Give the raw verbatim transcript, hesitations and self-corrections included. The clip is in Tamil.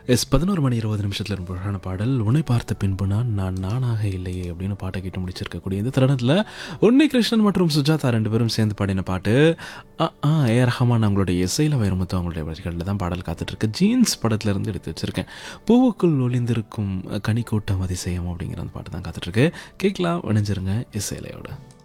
எஸ் பதினொரு மணி இருபது நிமிஷத்தில் இருப்பான பாடல் உன்னை பார்த்த பின்பு நான் நான் நானாக இல்லையே அப்படின்னு பாட்டை கேட்டு முடிச்சிருக்கக்கூடிய இந்த தருணத்தில் உன்னி கிருஷ்ணன் மற்றும் சுஜாதா ரெண்டு பேரும் சேர்ந்து பாடின பாட்டு ஆ ஆ ஏ ரஹ்மான் அவங்களுடைய இசையில் வைரமுத்து அவங்களுடைய வரிகளில் தான் பாடல் காத்துட்ருக்கு. ஜீன்ஸ் படத்துலேருந்து எடுத்து வச்சுருக்கேன். பூவுக்குள் ஒளிந்திருக்கும் கனிக்கூட்டம் அதிசயம் அப்படிங்கிற அந்த பாட்டு தான் காத்துட்ருக்கு. கேட்கலாம், இணைஞ்சிருங்க இசையிலையோட.